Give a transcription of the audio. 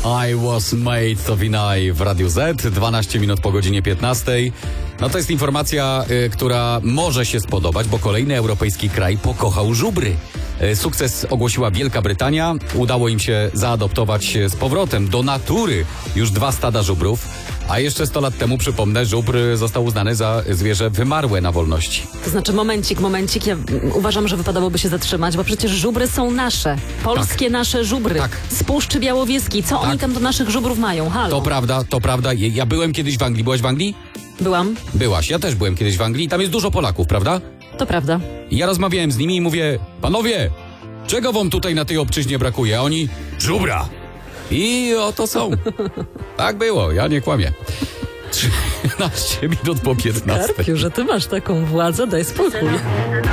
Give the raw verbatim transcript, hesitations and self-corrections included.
I was made to be w Radiu Z, dwanaście minut po godzinie piętnastej. No to jest informacja, y, która może się spodobać, bo kolejny europejski kraj pokochał żubry. Y, sukces ogłosiła Wielka Brytania. Udało im się zaadoptować z powrotem do natury już dwa stada żubrów. A jeszcze sto lat temu, przypomnę, żubr został uznany za zwierzę wymarłe na wolności. To znaczy momencik, momencik, ja uważam, że wypadałoby się zatrzymać, bo przecież żubry są nasze. Polskie tak. nasze żubry. Tak. Z Puszczy Białowieskiej. Co tak. oni tam do naszych żubrów mają? Halo. To prawda, to prawda. Ja byłem kiedyś w Anglii. Byłaś w Anglii? Byłam. Byłaś. Ja też byłem kiedyś w Anglii. Tam jest dużo Polaków, prawda? To prawda. I ja rozmawiałem z nimi i mówię, panowie, czego wam tutaj na tej obczyźnie brakuje? A oni, żubra. I oto są. Tak było, ja nie kłamię. trzynaście minut po piętnastej. Karpiu, że ty masz taką władzę, daj spokój.